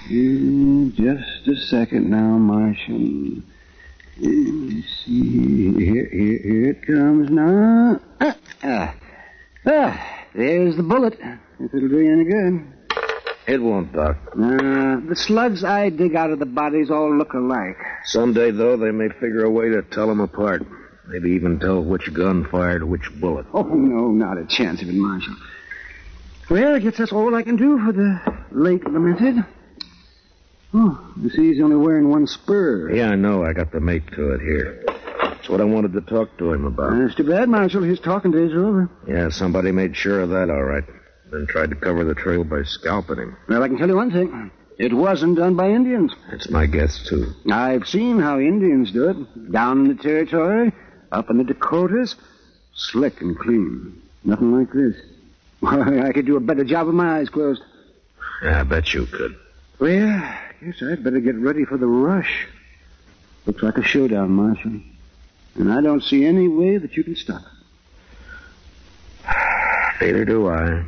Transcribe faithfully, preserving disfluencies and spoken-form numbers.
Uh, just a second now, Marshal. Let me see. Here, here, here it comes now. Ah, ah, ah, there's the bullet. If it'll do you any good. It won't, Doc. Uh, the slugs I dig out of the bodies all look alike. Someday, though, they may figure a way to tell them apart. Maybe even tell which gun fired which bullet. Oh, no, not a chance of it, Marshal. Well, I guess that's all I can do for the late lamented. Oh, you see he's only wearing one spur. Yeah, I know. I got the mate to it here. That's what I wanted to talk to him about. That's too bad, Marshal. His talking days are over. Yeah, somebody made sure of that, all right. Then tried to cover the trail by scalping him. Well, I can tell you one thing. It wasn't done by Indians. That's my guess, too. I've seen how Indians do it. Down in the territory, up in the Dakotas, slick and clean. Nothing like this. Why, I could do a better job with my eyes closed. Yeah, I bet you could. Well, I guess I'd better get ready for the rush. Looks like a showdown, Marshal. And I don't see any way that you can stop it. Neither do I.